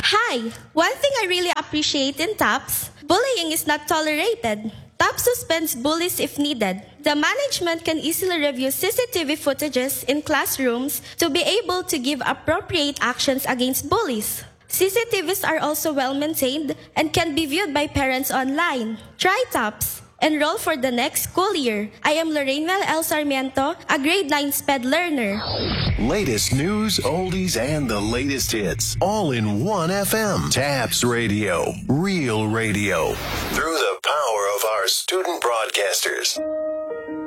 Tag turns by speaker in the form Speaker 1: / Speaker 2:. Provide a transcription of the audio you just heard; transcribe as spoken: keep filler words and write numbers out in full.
Speaker 1: Hi! One thing I really appreciate in TAPS, bullying is not tolerated. TAPS suspends bullies if needed. The management can easily review C C T V footages in classrooms to be able to give appropriate actions against bullies. C C T Vs are also well maintained and can be viewed by parents online. Try TAPS. Enroll for the next school year. I am Lorraine Mel L. Sarmiento, a grade nine SPED learner.
Speaker 2: Latest news, oldies, and the latest hits. All in one F M. TAPS Radio. Real radio. Through the power of our student broadcasters.